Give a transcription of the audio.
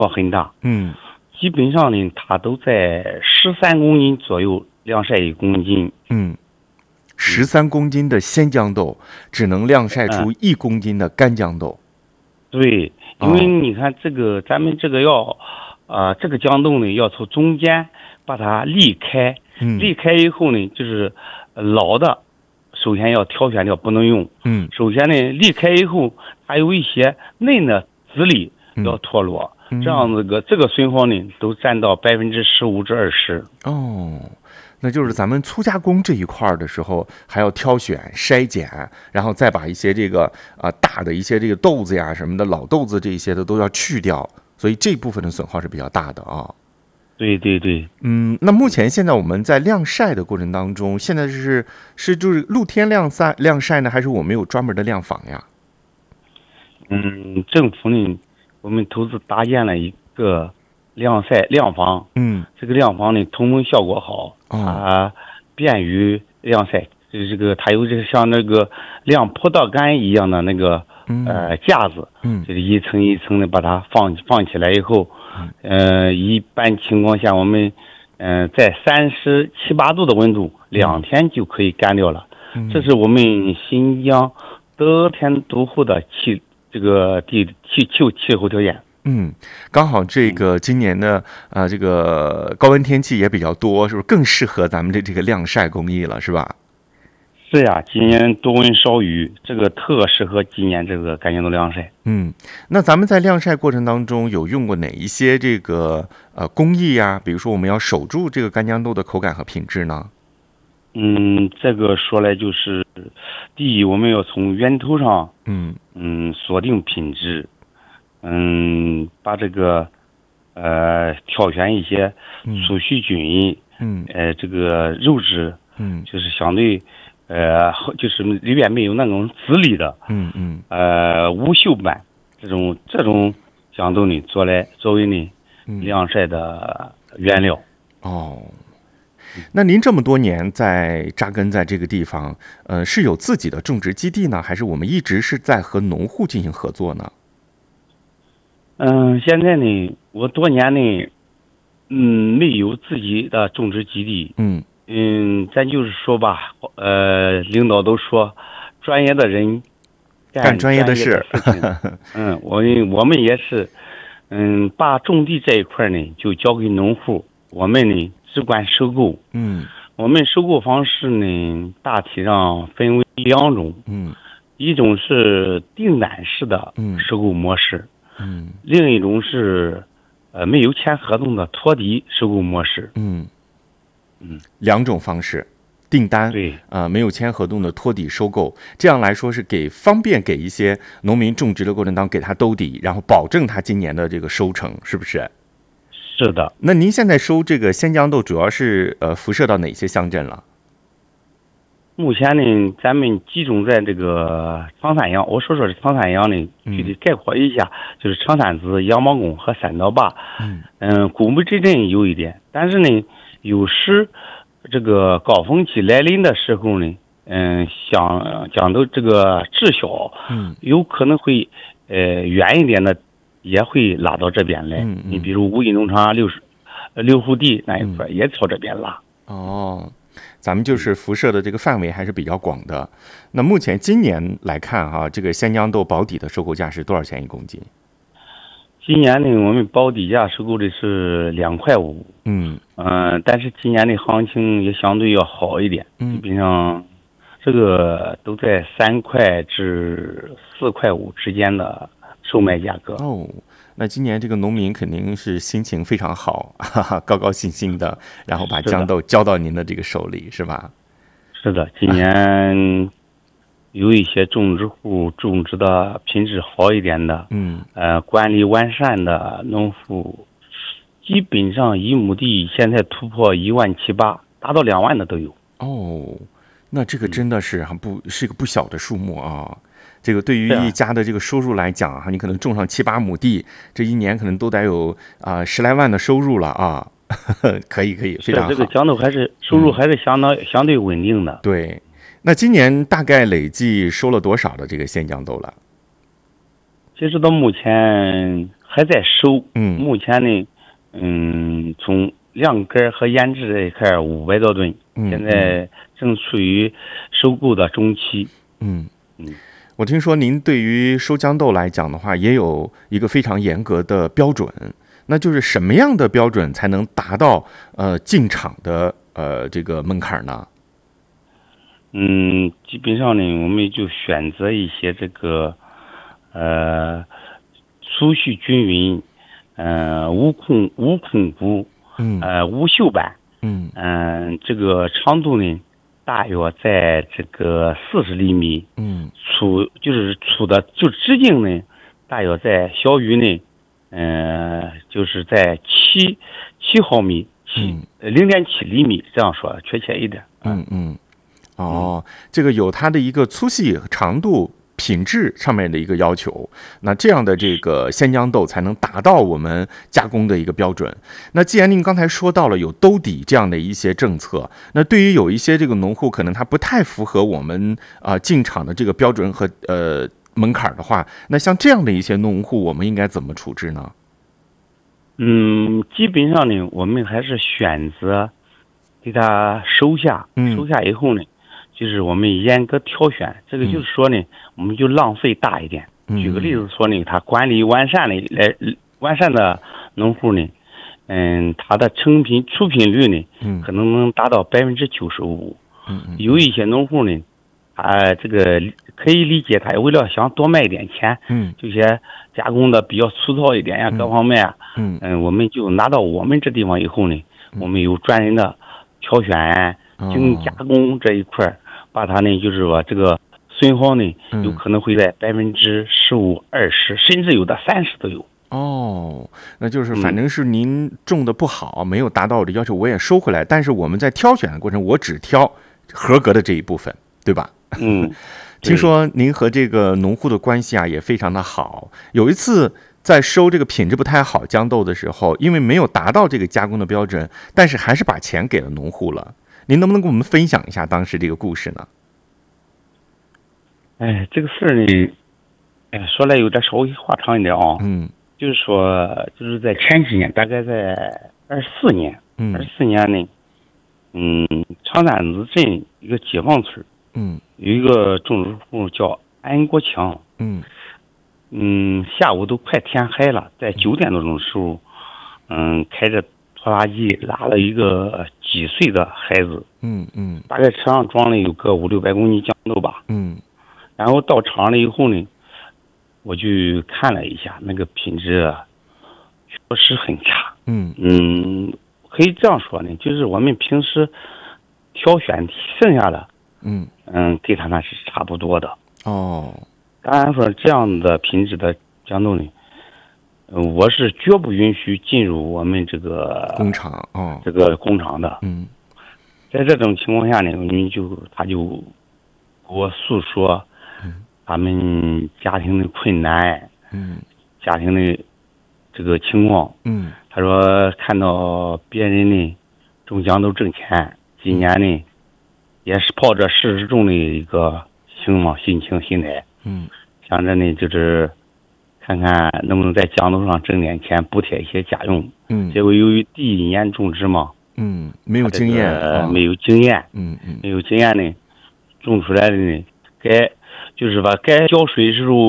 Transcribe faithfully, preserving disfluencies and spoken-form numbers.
坡很大， 嗯， 基本上呢，它都在十三公斤左右晾晒一公斤。 嗯，十三公斤的鲜豇豆只能晾晒出一公斤的干豇豆。 对，因为你看这个，咱们这个要，呃，这个豇豆呢，要从中间把它沥开， 嗯， 沥开以后呢，就是老的，首先要挑选掉，不能用。 嗯， 首先呢，沥开以后，还有一些嫩的籽粒要脱落， 嗯、 这样子个这个损耗呢，都占到百分之十五至二十。 哦。那就是咱们粗加工这一块的时候，还要挑选、筛检，然后再把一些这个啊、呃、大的一些这个豆子呀什么的老豆子这些的都要去掉，所以这部分的损耗是比较大的啊。 对对对， 嗯，那目前现在我们在晾晒的过程当中，现在是是就是露天晾晒晾晒呢，还是我们有专门的晾房呀？ 嗯，政府呢，我们投资搭建了一个晾晒晾房， 嗯， 这个晾房呢，通风效果好，它便于晾晒。就是这个，它有这个像那个晾葡萄干一样的那个呃架子， 嗯， 就是一层一层的把它放放起来以后，呃，一般情况下我们嗯、呃、在三十七八度的温度，两天就可以干掉了。这是我们新疆得天独厚的气这个地气气气候条件。 嗯，刚好这个今年的啊、呃、这个高温天气也比较多，是不是更适合咱们的这个晾晒工艺了，是吧？ 是呀，今年多温少雨，这个特适合今年这个干豇豆晾晒。 嗯，那咱们在晾晒过程当中有用过哪一些这个呃工艺呀？比如说我们要守住这个干豇豆的口感和品质呢？ 嗯，这个说来就是，第一，我们要从源头上， 嗯嗯，锁定品质。嗯，把这个呃挑选一些粗细均匀， 嗯， 呃，这个肉质， 嗯， 就是相对呃，就是里边没有那种籽粒的， 嗯嗯， 呃，无锈斑这种这种豇豆呢，做来作为呢晾晒的原料。 哦，那您这么多年在扎根在这个地方，呃，是有自己的种植基地呢，还是我们一直是在和农户进行合作呢？ 嗯，现在呢，我多年呢，嗯，没有自己的种植基地。 嗯嗯，咱就是说吧，呃，领导都说，专业的人干专业的事。嗯，我我们也是，嗯，把种地这一块呢，就交给农户，我们呢只管收购。 嗯， 我们收购方式呢，大体上分为两种。 嗯， 一种是订单式的收购模式。 嗯， 另一种是，呃，没有签合同的托底收购模式。 嗯，嗯，两种方式，订单对啊、呃，没有签合同的托底收购，这样来说是给方便给一些农民种植的过程当中给他兜底，然后保证他今年的这个收成，是不是？ 是的。 那您现在收这个鲜豇豆，主要是呃辐射到哪些乡镇了？ 目前呢，咱们集中在这个长三阳。我说说这长三阳呢，具体概括一下，嗯、就是长三子、杨毛宫和三道坝。嗯嗯，古木这镇有一点，但是呢，有时这个高峰期来临的时候呢，嗯，想讲到这个滞销，嗯，有可能会呃远一点的也会拉到这边来。嗯嗯、你比如五一农场、六十六户地那一块、嗯、也朝这边拉。 哦。咱们就是辐射的这个范围还是比较广的。那目前今年来看哈、啊，这个鲜豇豆保底的收购价是多少钱一公斤？ 今年呢，我们保底价收购的是两块五。嗯嗯、呃，但是今年的行情也相对要好一点，基本上这个都在三块至四块五之间的售卖价格。 哦。那今年这个农民肯定是心情非常好，哈哈，高高兴兴的，然后把豇豆交到您的这个手里，是吧？ 是的，今年有一些种植户种植的品质好一点的，嗯，呃，管理完善的农户，基本上一亩地现在突破一万七八，达到两万的都有。 哦，那这个真的是很不、嗯、是一个不小的数目啊。这个对于一家的这个收入来讲啊，你可能种上七八亩地，这一年可能都得有啊、呃、十来万的收入了啊。可以可以，非常好。 这个豇豆还是收入还是相当、嗯、相对稳定的。 对，那今年大概累计收了多少的这个鲜豇豆了？ 其实到目前还在收。 嗯， 目前呢，嗯，从晾干和腌制这一块五百多吨， 嗯， 现在正处于收购的中期。 嗯嗯，我听说您对于收豇豆来讲的话，也有一个非常严格的标准，那就是什么样的标准才能达到呃进场的呃这个门槛呢？ 嗯，基本上呢，我们就选择一些这个呃粗细均匀，呃无孔无孔骨， 嗯， 呃无锈板， 嗯嗯、呃，这个长度呢，大约在这个四十厘米， 嗯， 粗就是粗的，就直径呢，大约在小于呢，嗯、呃，就是在七七毫米，七零点七厘米，这样说确切一点。 嗯嗯，哦，这个有它的一个粗细、长度、品质上面的一个要求，那这样的这个鲜豇豆才能达到我们加工的一个标准。那既然您刚才说到了有兜底这样的一些政策，那对于有一些这个农户可能他不太符合我们啊、呃、进场的这个标准和呃门槛的话，那像这样的一些农户，我们应该怎么处置呢？ 嗯，基本上呢，我们还是选择给他收下，收下以后呢，就是我们严格挑选。这个就是说呢，我们就浪费大一点。举个例子说呢，他管理完善的来完善的农户呢，嗯，他的成品出品率呢，可能能达到百分之九十五。有一些农户呢，啊，这个可以理解，他为了想多卖一点钱， 嗯， 这些加工的比较粗糙一点呀，各方面啊， 嗯嗯，我们就拿到我们这地方以后呢，我们有专人的挑选、精加工这一块，把它呢，就是说这个损耗呢，有可能会在百分之十五、二十，甚至有的三十都有。 哦，那就是反正是您种的不好，没有达到我的要求，我也收回来。但是我们在挑选的过程，我只挑合格的这一部分，对吧？ 嗯， 听说您和这个农户的关系啊也非常的好。有一次在收这个品质不太好豇豆的时候，因为没有达到这个加工的标准，但是还是把钱给了农户了。您能不能跟我们分享一下当时这个故事呢？ 哎，这个事儿呢，哎，说来有点稍微话长一点啊。 嗯， 就是说，就是在前几年，大概在二四年， 嗯， 二四年呢，嗯，长山子镇一个解放村， 嗯， 有一个种植户叫安国强， 嗯， 嗯，下午都快天黑了，在九点多钟的时候，嗯，开着拖拉机拉了一个几岁的孩子， 嗯嗯， 大概车上装了有个五六百公斤豇豆吧， 嗯， 然后到场了以后呢，我就看了一下，那个品质确实很差。 嗯嗯，可以这样说呢，就是我们平时挑选剩下的， 嗯嗯，跟他们是差不多的。 哦， 当然说这样的品质的豇豆呢，嗯，我是绝不允许进入我们这个工厂哦， 这个工厂的。 嗯， 在这种情况下呢，你就他就给我诉说，他们家庭的困难， 嗯， 家庭的这个情况， 嗯， 他说看到别人呢种豇豆挣钱，今年呢也是抱着试试种的一个情况、心情、心态， 嗯， 想着呢就是看看能不能在豇豆上挣点钱，补贴一些家用。 嗯， 结果由于第一年种植嘛， 嗯，没有经验， 呃，没有经验， 嗯嗯， 没有经验呢，种出来的呢，该就是把该浇水时候